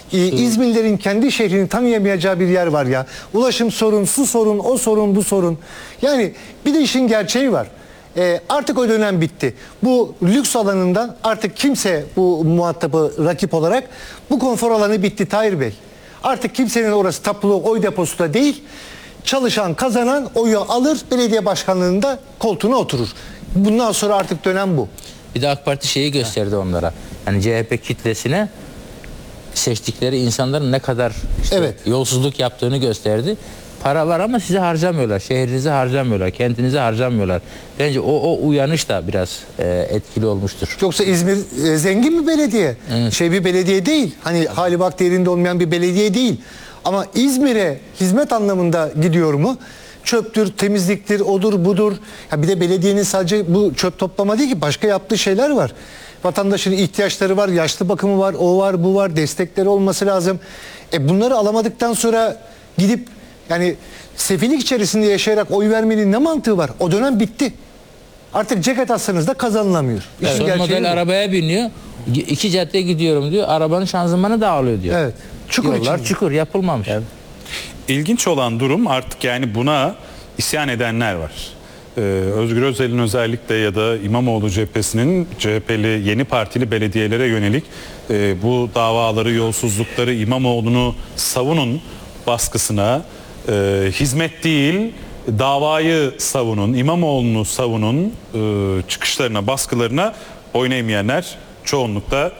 İzmirlilerin kendi şehrini tanıyamayacağı bir yer var ya. Ulaşım sorun, su sorun, o sorun, bu sorun. Yani bir de işin gerçeği var. Artık o dönem bitti. Bu lüks alanından artık kimse bu muhatabı rakip olarak, bu konfor alanı bitti Tahir Bey. Artık kimsenin orası tapulu oy deposu da değil. Çalışan, kazanan oyu alır, belediye başkanlığında koltuğuna oturur. Bundan sonra artık dönem bu. Bir de AK Parti şeyi gösterdi onlara. Yani CHP kitlesine seçtikleri insanların ne kadar yolsuzluk yaptığını gösterdi. Para var ama sizi harcamıyorlar. Şehrinizi harcamıyorlar. Kentinizi harcamıyorlar. Bence o uyanış da biraz etkili olmuştur. Yoksa İzmir zengin bir belediye. Evet. Bir belediye değil. Hani hali vakti yerinde olmayan bir belediye değil. Ama İzmir'e hizmet anlamında gidiyor mu? Çöptür, temizliktir, odur, budur. Ya bir de belediyenin sadece bu çöp toplama değil ki, başka yaptığı şeyler var. Vatandaşın ihtiyaçları var, yaşlı bakımı var, o var, bu var, destekleri olması lazım. Bunları alamadıktan sonra gidip yani sefillik içerisinde yaşayarak oy vermenin ne mantığı var? O dönem bitti. Artık ceket atsanız da kazanılamıyor. Son model arabaya biniyor. 2 cadde gidiyorum diyor. Arabanın şanzımanı dağılıyor diyor. Evet. Çukur Yollar içinde. çukur, yapılmamış. Evet. İlginç olan durum artık yani buna isyan edenler var. Özgür Özel'in özellikle ya da İmamoğlu cephesinin CHP'li yeni partili belediyelere yönelik bu davaları, yolsuzlukları, İmamoğlu'nu savunun baskısına, hizmet değil davayı savunun, İmamoğlu'nu savunun çıkışlarına, baskılarına boyun eğmeyenler çoğunlukla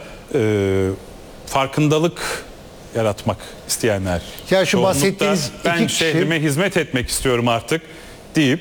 farkındalık yaratmak isteyenler. Ya şu çoğunlukla bahsettiğiniz ben iki kişi şehrime hizmet etmek istiyorum artık deyip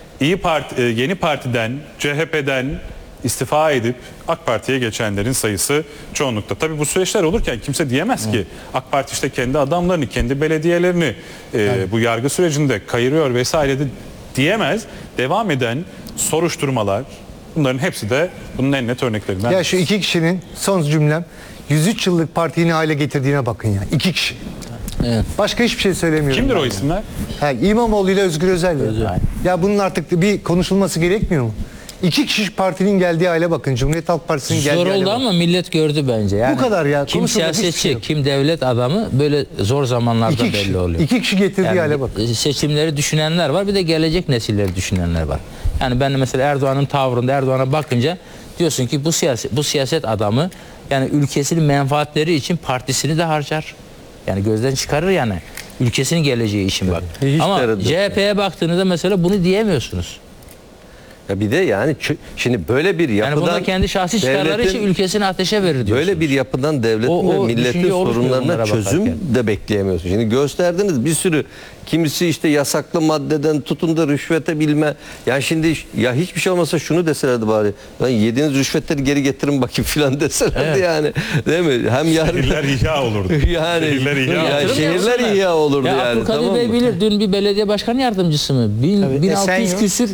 yeni partiden, CHP'den istifa edip AK Parti'ye geçenlerin sayısı çoğunlukta. Tabii bu süreçler olurken kimse diyemez ki AK Parti işte kendi adamlarını, kendi belediyelerini bu yargı sürecinde kayırıyor vesaire de diyemez. Devam eden soruşturmalar, bunların hepsi de bunun en net örneklerinden. Ya şu iki kişinin, son cümlem, 103 yıllık partiyi ne hale getirdiğine bakın ya. 2 kişi. Evet. Başka hiçbir şey söylemiyorum. Kimdir o isimler? İmamoğlu ile Özgür Özel. Ya bunun artık bir konuşulması gerekmiyor mu? 2 kişi partinin geldiği hale bakın. Cumhuriyet Halk Partisi'nin geldiği hale bakın. Zor oldu ama millet gördü bence. Yani bu kadar ya. Kim siyasetçi, kim devlet adamı böyle zor zamanlarda belli oluyor. 2 kişi getirdiği hale bakın. Seçimleri düşünenler var, bir de gelecek nesilleri düşünenler var. Yani ben mesela Erdoğan'ın tavrında, Erdoğan'a bakınca diyorsun ki bu siyaset adamı yani ülkesinin menfaatleri için partisini de harcar. Yani gözden çıkarır yani. Ülkesinin geleceği için bak. Ama CHP'ye baktığınızda mesela bunu diyemiyorsunuz. Ya bir de yani şimdi böyle bir yapıdan... Yani bunda kendi şahsi çıkarları için ülkesini ateşe verir diyorsunuz. Böyle bir yapıdan devletin ve milletin sorunlarına çözüm de bekleyemiyorsun. Şimdi gösterdiniz bir sürü, kimisi işte yasaklı maddeden tutun da rüşvete bilme. Yani şimdi ya hiçbir şey olmasa şunu deselerdi bari. Lan yediğiniz rüşvetleri geri getirin bakayım filan deselerdi yani. Değil mi? Hem Şehirler ihya olurdu. Yani şehirler ihya olurdu ya yani. Abdülkadir tamam Bey bilir. Dün bir belediye başkanı yardımcısı mı? 1600 küsür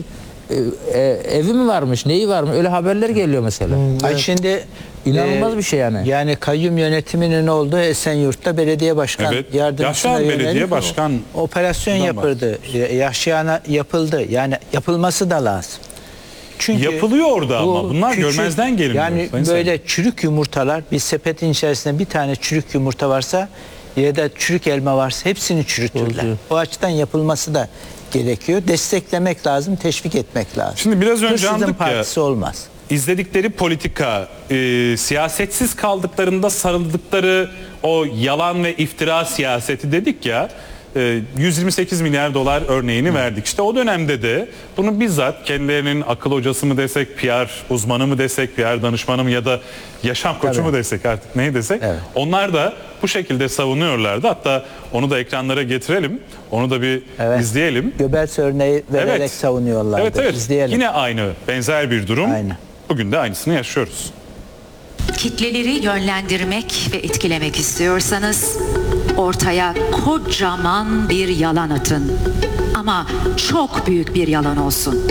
evi mi varmış, neyi var mı? Öyle haberler geliyor mesela. Ay şimdi inanılmaz bir şey yani. Yani kayyum yönetiminin olduğu Esenyurt'ta belediye başkan yardımcısına Yaşayan belediye başkan operasyon yapıldı. Yaşayana yapıldı. Yani yapılması da lazım. Çünkü yapılıyor orada ama bunlar görmezden gelmiyor. Yani böyle çürük yumurtalar, bir sepetin içerisinde bir tane çürük yumurta varsa ya da çürük elma varsa hepsini çürütürler. O açıdan yapılması da gerekiyor. Desteklemek lazım, teşvik etmek lazım. Şimdi biraz önce andık partisi olmaz. İzledikleri politika, siyasetsiz kaldıklarında sarıldıkları o yalan ve iftira siyaseti dedik ya, 128 milyar dolar örneğini verdik. İşte o dönemde de bunu bizzat kendilerinin akıl hocası mı desek, PR uzmanı mı desek, PR danışmanı mı ya da yaşam koçu mu desek, artık neyi desek, onlar da bu şekilde savunuyorlardı. Hatta onu da ekranlara getirelim. Onu da bir izleyelim. Goebbels örneği vererek savunuyorlardı. Evet. İzleyelim. Yine aynı, benzer bir durum. Aynen. Bugün de aynısını yaşıyoruz. Kitleleri yönlendirmek ve etkilemek istiyorsanız ortaya kocaman bir yalan atın. Ama çok büyük bir yalan olsun.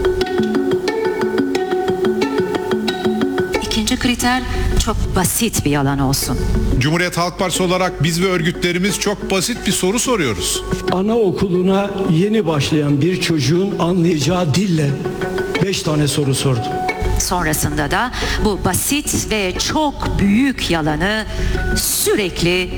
İkinci kriter, çok basit bir yalan olsun. Cumhuriyet Halk Partisi olarak biz ve örgütlerimiz çok basit bir soru soruyoruz. Anaokuluna yeni başlayan bir çocuğun anlayacağı dille 5 tane soru sordum. Sonrasında da bu basit ve çok büyük yalanı sürekli